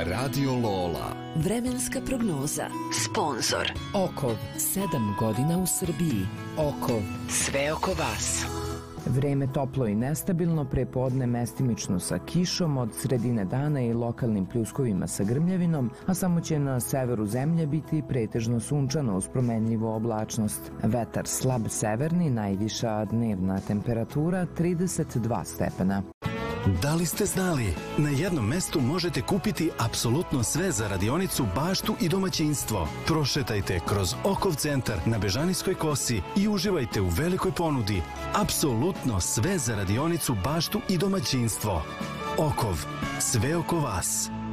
Radio Lola. Vremenska prognoza. Sponzor Okov, 7 godina u Srbiji. Okov, sve oko vas. Vreme toplo i nestabilno, prepodne mestimično sa kišom, od sredine dana i lokalnim pljuskovima sa grmljavinom, a samo će na severu zemlje biti pretežno sunčano uz promenljivu oblačnost. Vetar slab severni, najviša dnevna temperatura 32 stepena. Da li ste znali? Na jednom mestu možete kupiti apsolutno sve za radionicu, baštu i domaćinstvo. Prošetajte kroz Okov centar na Bežanijskoj kosi i uživajte u velikoj ponudi. Apsolutno sve za radionicu, baštu i domaćinstvo. Okov, sve oko vas.